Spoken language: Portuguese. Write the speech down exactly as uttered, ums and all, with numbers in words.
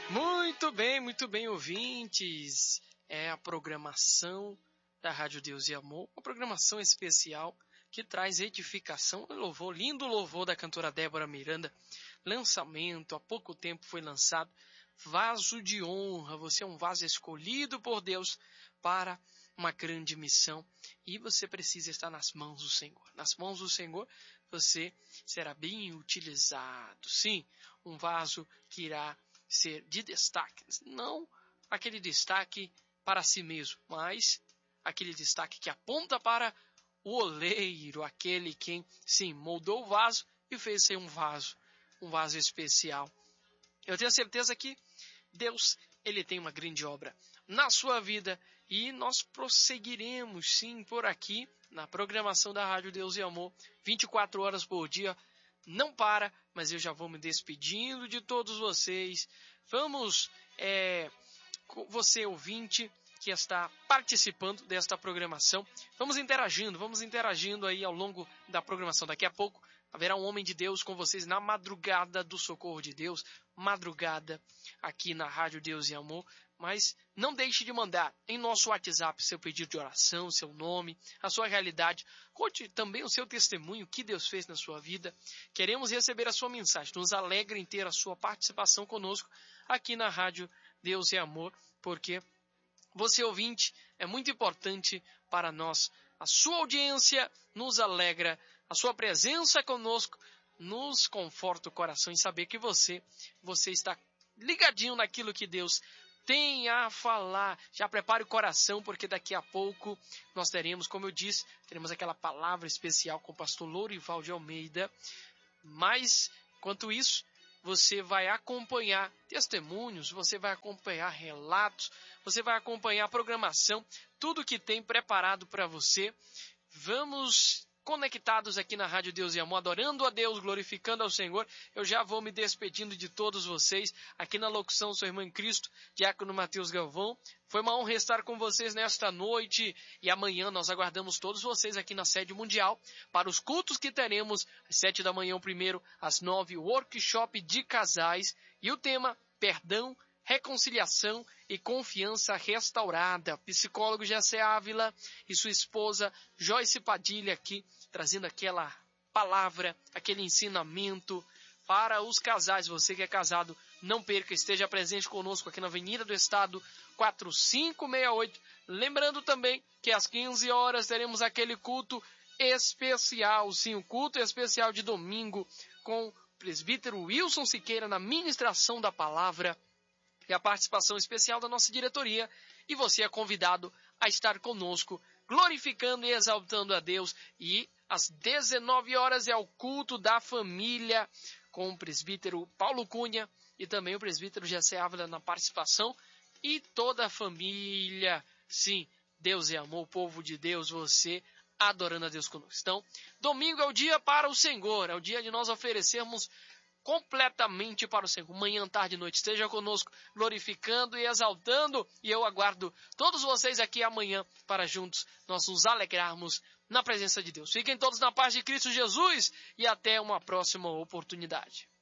Muito bem, muito bem, ouvintes. É a programação da Rádio Deus e Amor, uma programação especial que traz edificação e louvor, lindo louvor da cantora Débora Miranda. Lançamento, há pouco tempo foi lançado, Vaso de Honra. Você é um vaso escolhido por Deus para uma grande missão e você precisa estar nas mãos do Senhor. Nas mãos do Senhor você será bem utilizado. Sim, um vaso que irá ser de destaque, não aquele destaque para si mesmo, mas aquele destaque que aponta para o oleiro, aquele quem, sim, moldou o vaso e fez ser um vaso, um vaso especial. Eu tenho certeza que Deus, ele tem uma grande obra na sua vida e nós prosseguiremos, sim, por aqui, na programação da Rádio Deus e Amor, vinte e quatro horas por dia. Não para, mas eu já vou me despedindo de todos vocês. Vamos, é, você ouvinte que está participando desta programação, vamos interagindo, vamos interagindo aí ao longo da programação. Daqui a pouco haverá um homem de Deus com vocês na madrugada do Socorro de Deus, madrugada aqui na Rádio Deus e Amor. Mas não deixe de mandar em nosso WhatsApp seu pedido de oração, seu nome, a sua realidade. Conte também o seu testemunho, o que Deus fez na sua vida. Queremos receber a sua mensagem. Nos alegra em ter a sua participação conosco aqui na Rádio Deus e Amor, porque você, ouvinte, é muito importante para nós. A sua audiência nos alegra, a sua presença conosco nos conforta o coração em saber que você, você está ligadinho naquilo que Deus tem a falar. Já prepare o coração, porque daqui a pouco nós teremos, como eu disse, teremos aquela palavra especial com o pastor Lourival de Almeida. Mas, enquanto isso, você vai acompanhar testemunhos, você vai acompanhar relatos, você vai acompanhar a programação, tudo que tem preparado para você. Vamos conectados aqui na Rádio Deus e Amor, adorando a Deus, glorificando ao Senhor. Eu já vou me despedindo de todos vocês. Aqui na locução, sua irmã em Cristo, Diácono Matheus Galvão. Foi uma honra estar com vocês nesta noite. E amanhã nós aguardamos todos vocês aqui na sede mundial para os cultos que teremos às sete da manhã, o primeiro, às nove, workshop de casais. E o tema, perdão, reconciliação e confiança restaurada. Psicólogo Jessé Ávila e sua esposa Joyce Padilha aqui, trazendo aquela palavra, aquele ensinamento para os casais. Você que é casado, não perca, esteja presente conosco aqui na Avenida do Estado, quatro cinco seis oito. Lembrando também que às quinze horas teremos aquele culto especial, sim, o culto especial de domingo com o presbítero Wilson Siqueira na ministração da palavra e a participação especial da nossa diretoria. E você é convidado a estar conosco, glorificando e exaltando a Deus. E às dezenove horas é o culto da família, com o presbítero Paulo Cunha e também o presbítero Jessé Ávila na participação. E toda a família, sim, Deus é amor, o povo de Deus, você adorando a Deus conosco. Então, domingo é o dia para o Senhor, é o dia de nós oferecermos completamente para o Senhor. Manhã, tarde e noite, esteja conosco, glorificando e exaltando. E eu aguardo todos vocês aqui amanhã para juntos nós nos alegrarmos na presença de Deus. Fiquem todos na paz de Cristo Jesus e até uma próxima oportunidade.